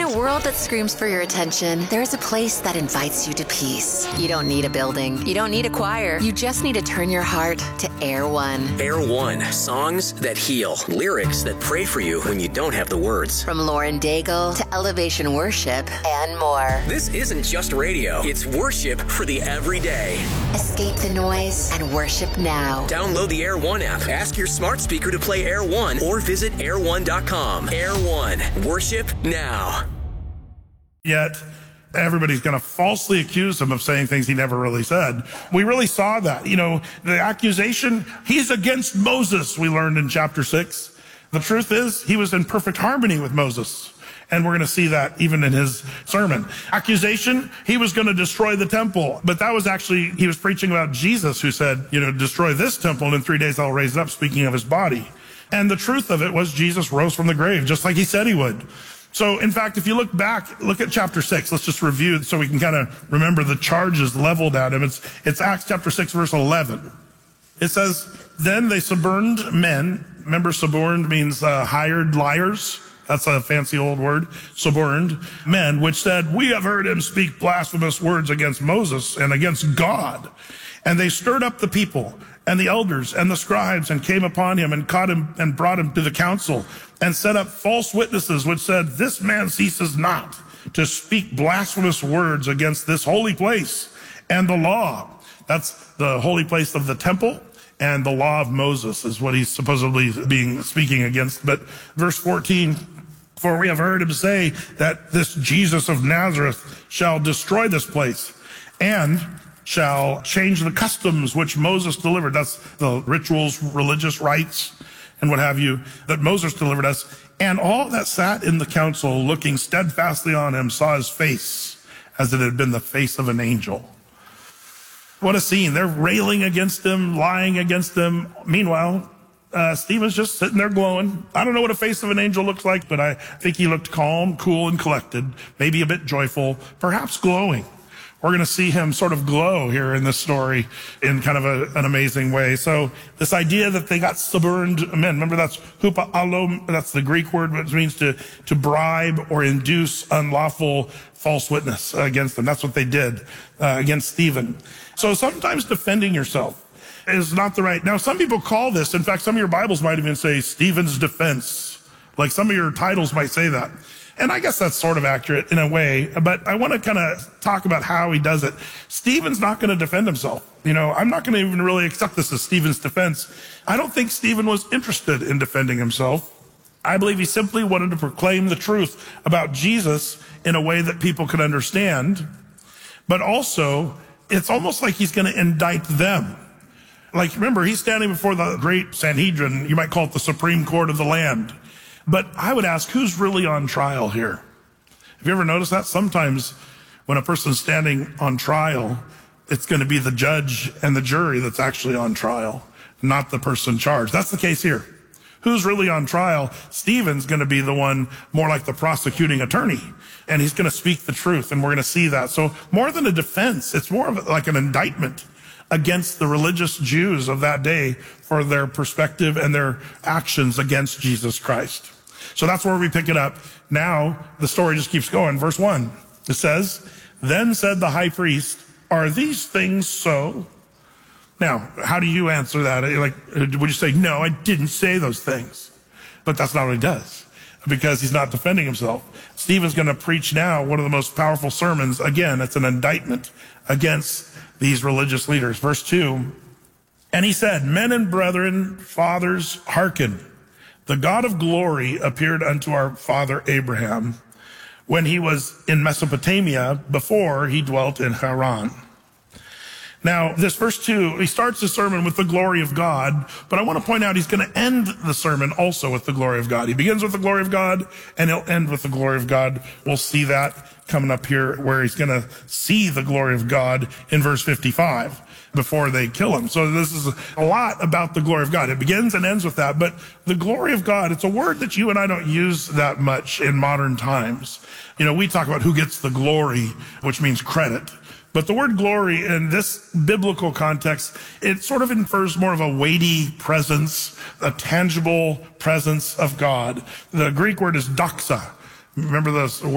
a world that screams for your attention, there's a place that invites you to peace. You don't need a building. You don't need a choir. You just need to turn your heart to Air One. Air One, songs that heal, lyrics that pray for you when you don't have the words. From Lauren Daigle to Elevation Worship and more. This isn't just radio. It's worship for the everyday. Escape the noise and worship now. Download the Air One app. Ask your smart speaker to play Air One or visit air1.com. Air One, worship now. Yet everybody's going to falsely accuse him of saying things he never really said. We really saw that. The accusation, he's against Moses, we learned in chapter 6. The truth is, he was in perfect harmony with Moses. And we're going to see that even in his sermon. Accusation, he was going to destroy the temple. But that was actually, he was preaching about Jesus who said, destroy this temple and in 3 days I'll raise it up, speaking of his body. And the truth of it was Jesus rose from the grave, just like he said he would. So, in fact, if you look back, look at chapter 6. Let's just review so we can kind of remember the charges leveled at him. It's Acts chapter 6, verse 11. It says, then they suborned men. Remember, suborned means hired liars. That's a fancy old word. Suborned men, which said, we have heard him speak blasphemous words against Moses and against God. And they stirred up the people and the elders and the scribes and came upon him and caught him and brought him to the council and set up false witnesses, which said, this man ceases not to speak blasphemous words against this holy place and the law. That's the holy place of the temple, and the law of Moses is what he's supposedly speaking against. But verse 14, for we have heard him say that this Jesus of Nazareth shall destroy this place and shall change the customs which Moses delivered. That's the rituals, religious rites, and what have you, that Moses delivered us. And all that sat in the council, looking steadfastly on him, saw his face as it had been the face of an angel. What a scene. They're railing against him, lying against him. Meanwhile, Stephen's just sitting there glowing. I don't know what a face of an angel looks like, but I think he looked calm, cool, and collected, maybe a bit joyful, perhaps glowing. We're going to see him sort of glow here in this story in kind of an amazing way. So this idea that they got suborned men, remember that's hupa'alo, that's the Greek word, which means to bribe or induce unlawful false witness against them. That's what they did against Stephen. So sometimes defending yourself is not the right. Now, some people call this, in fact, some of your Bibles might even say Stephen's defense. Like some of your titles might say that. And I guess that's sort of accurate in a way, but I want to kind of talk about how he does it. Stephen's not going to defend himself. I'm not going to even really accept this as Stephen's defense. I don't think Stephen was interested in defending himself. I believe he simply wanted to proclaim the truth about Jesus in a way that people could understand. But also, it's almost like he's going to indict them. Like, remember, he's standing before the great Sanhedrin. You might call it the Supreme Court of the land. But I would ask, who's really on trial here? Have you ever noticed that? Sometimes when a person's standing on trial, it's going to be the judge and the jury that's actually on trial, not the person charged. That's the case here. Who's really on trial? Stephen's going to be the one more like the prosecuting attorney, and he's going to speak the truth, and we're going to see that. So more than a defense, it's more of like an indictment against the religious Jews of that day for their perspective and their actions against Jesus Christ. So that's where we pick it up. Now, the story just keeps going. Verse 1, it says, then said the high priest, are these things so? Now, how do you answer that? Would you say, no, I didn't say those things? But that's not what he does, because he's not defending himself. Stephen's going to preach now one of the most powerful sermons. Again, it's an indictment against these religious leaders. Verse 2, and he said, men and brethren, fathers, hearken. The God of glory appeared unto our father Abraham when he was in Mesopotamia before he dwelt in Haran. Now, this verse 2, he starts the sermon with the glory of God, but I want to point out he's going to end the sermon also with the glory of God. He begins with the glory of God, and he'll end with the glory of God. We'll see that coming up here, where he's going to see the glory of God in verse 55 before they kill him. So this is a lot about the glory of God. It begins and ends with that, but the glory of God, it's a word that you and I don't use that much in modern times. We talk about who gets the glory, which means credit. But the word glory in this biblical context, it sort of infers more of a weighty presence, a tangible presence of God. The Greek word is doxa. Remember this